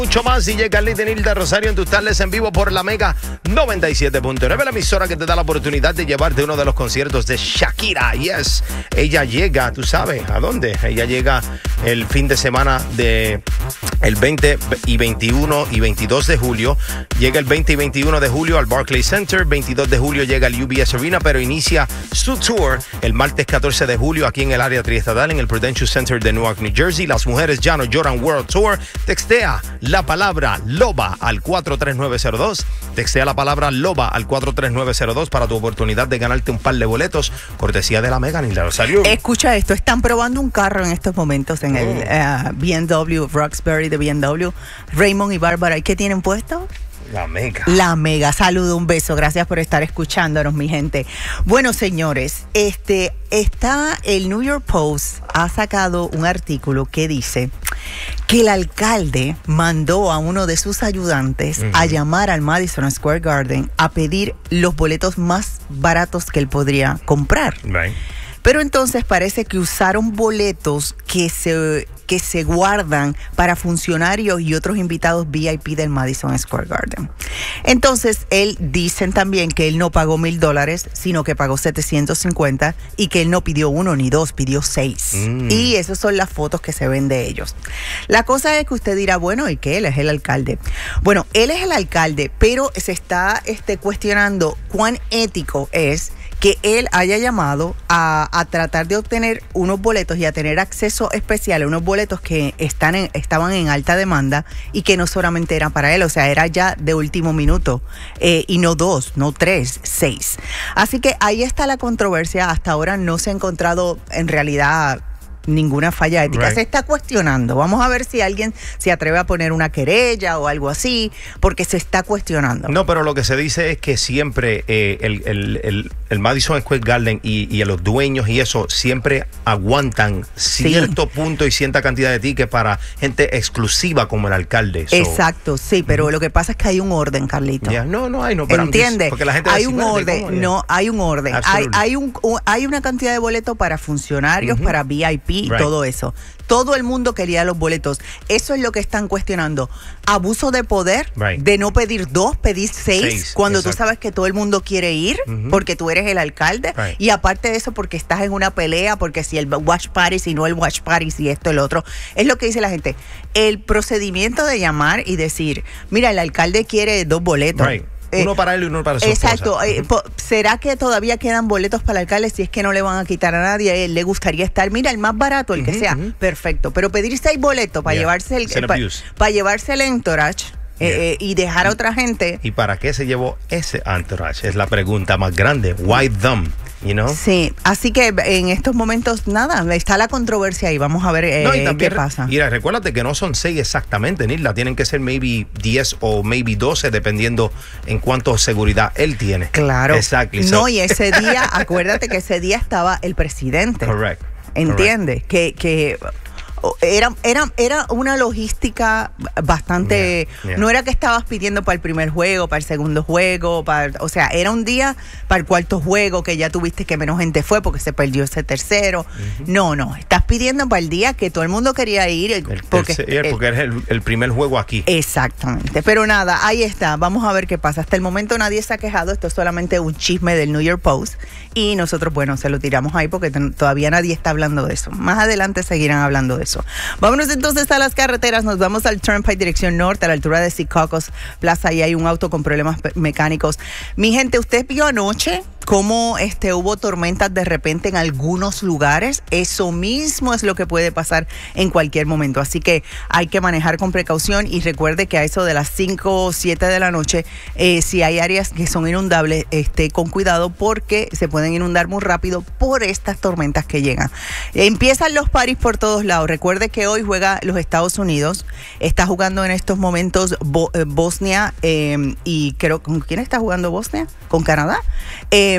Mucho más, DJ Carlita y Nilda Rosario en tus tardes en vivo por la Mega 97.9, la emisora que te da la oportunidad de llevarte uno de los conciertos de Shakira. Yes, ella llega, tú sabes, ¿a dónde? Ella llega el fin de semana de el 20 y 21 y 22 de julio. Llega el 20 y 21 de julio al Barclays Center, 22 de julio llega al UBS Arena, pero inicia su tour el martes 14 de julio aquí en el área triestatal, en el Prudential Center de Newark, New Jersey. Las mujeres ya no lloran World Tour. Textea la palabra LOBA al 43902. Textea la palabra LOBA al 43902 para tu oportunidad de ganarte un par de boletos, cortesía de la Mega Nilda Rosario. Escucha esto, están probando un carro en estos momentos en el BMW, Roxbury de BMW. Raymond y Bárbara, ¿y qué tienen puesto? La Mega. La Mega. Saludo, un beso. Gracias por estar escuchándonos, mi gente. Bueno, señores, está el New York Post ha sacado un artículo que dice que el alcalde mandó a uno de sus ayudantes a llamar al Madison Square Garden a pedir los boletos más baratos que él podría comprar. Right. Pero entonces parece que usaron boletos que se guardan para funcionarios y otros invitados VIP del Madison Square Garden. Entonces, dicen también que él no pagó $1,000, sino que pagó 750 y que él no pidió 1 ni 2, pidió 6. Y esas son las fotos que se ven de ellos. La cosa es que usted dirá, bueno, ¿y qué? Él es el alcalde. Bueno, él es el alcalde, pero se está cuestionando cuán ético es que él haya llamado a tratar de obtener unos boletos y a tener acceso especial a unos boletos que estaban en alta demanda y que no solamente eran para él, o sea, era ya de último minuto, y no 2, no 3, 6. Así que ahí está la controversia. Hasta ahora no se ha encontrado en realidad ninguna falla ética. Right. Se está cuestionando. Vamos a ver si alguien se atreve a poner una querella o algo así, porque se está cuestionando. No, pero lo que se dice es que siempre el Madison Square Garden y los dueños y eso siempre aguantan cierto punto y cierta cantidad de tickets para gente exclusiva como el alcalde. Exacto, sí, pero lo que pasa es que hay un orden, Carlito. Yeah. No hay, no. Pero ¿entiendes? Porque la gente hay un orden, no, hay un orden. Hay una cantidad de boletos para funcionarios, para VIP, right, todo eso. Todo el mundo quería los boletos. Eso es lo que están cuestionando. Abuso de poder, right, de no pedir 2, pedir 6, cuando exacto, tú sabes que todo el mundo quiere ir, porque tú eres el alcalde, right, y aparte de eso, porque estás en una pelea, porque si el watch party, si no el watch party, si esto, el otro. Es lo que dice la gente. El procedimiento de llamar y decir, mira, el alcalde quiere 2 boletos. Right. Uno para él y uno para su esposa. Exacto. ¿Será que todavía quedan boletos para el alcalde? Si es que no le van a quitar a nadie, a él le gustaría estar, mira, el más barato, el que sea, perfecto. Pero pedir 6 boletos para llevarse para llevarse el entourage y dejar a otra gente. ¿Y para qué se llevó ese entourage? Es la pregunta más grande. Why them? You know? Sí, así que en estos momentos, nada, está la controversia ahí. Vamos a ver qué pasa. Mira, recuérdate que no son 6 exactamente, Nilda. Tienen que ser maybe 10 o maybe 12, dependiendo en cuánto seguridad él tiene. Claro. Exactly. No, y ese día, acuérdate que ese día estaba el presidente. Correct. ¿Entiendes? Que era una logística bastante... No era que estabas pidiendo para el primer juego, para el segundo juego, o sea, era un día para el cuarto juego que ya tuviste que menos gente fue porque se perdió ese tercero. No, estás pidiendo para el día que todo el mundo quería ir. Porque es el primer juego aquí. Exactamente. Pero nada, ahí está. Vamos a ver qué pasa. Hasta el momento nadie se ha quejado. Esto es solamente un chisme del New York Post. Y nosotros, bueno, se lo tiramos ahí porque todavía nadie está hablando de eso. Más adelante seguirán hablando de eso. Vámonos entonces a las carreteras. Nos vamos al Turnpike dirección norte, a la altura de Secaucus Plaza. Ahí hay un auto con problemas mecánicos. Mi gente, ¿usted vio anoche cómo hubo tormentas de repente en algunos lugares? Eso mismo es lo que puede pasar en cualquier momento. Así que hay que manejar con precaución y recuerde que a eso de las 5 o 7 de la noche, si hay áreas que son inundables, esté con cuidado porque se pueden inundar muy rápido por estas tormentas que llegan. Empiezan los parties por todos lados. Recuerde que hoy juega los Estados Unidos. Está jugando en estos momentos Bosnia y creo, ¿con quién está jugando Bosnia? ¿Con Canadá?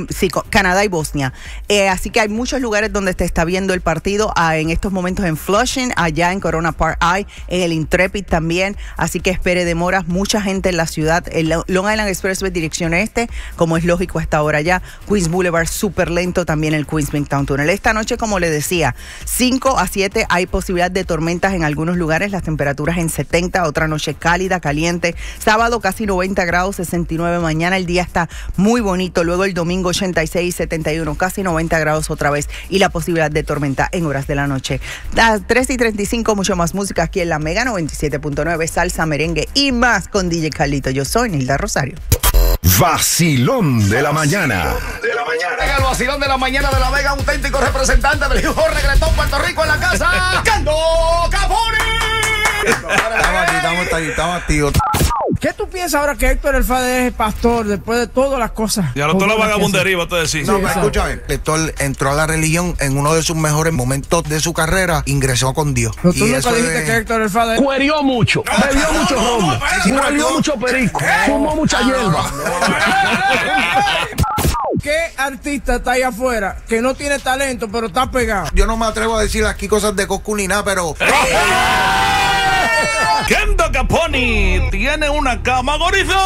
Sí, Canadá y Bosnia. Así que hay muchos lugares donde se está viendo el partido en estos momentos en Flushing, allá en Corona Park Eye, en el Intrepid también. Así que espere demoras, mucha gente en la ciudad. El Long Island Expressway dirección este, como es lógico hasta ahora ya. Queens Boulevard súper lento, también el Queens Midtown Tunnel. Esta noche, como le decía, 5 a 7 hay posibilidad de tormentas en algunos lugares, las temperaturas en 70, otra noche cálida, caliente. Sábado casi 90 grados, 69 mañana, el día está muy bonito. Luego el domingo 86, 71, casi 90 grados otra vez y la posibilidad de tormenta en horas de la noche. A 3:35, mucho más música aquí en la Mega 97.9, salsa, merengue y más con DJ Carlito. Yo soy Nilda Rosario. Vacilón de la mañana. El vacilón de la mañana de la Mega, auténtico representante del hijo reggaetón Puerto Rico en la casa, Cando Capone. Estamos activos. ¿Qué tú piensas ahora que Héctor El Father es pastor después de todas las cosas? Y ahora toda la vagabundería, vas a decir. No, escúchame. Héctor entró a la religión en uno de sus mejores momentos de su carrera, ingresó con Dios. Pero tú nunca dijiste que Héctor El Father cuerió mucho, bebió mucho ron, bebió mucho perico, fumó mucha hierba. ¿Qué artista está ahí afuera que no tiene talento pero está pegado? Yo no me atrevo a decir aquí cosas de Coscu ni nada, pero... Kendo Capone tiene una cama gorizón.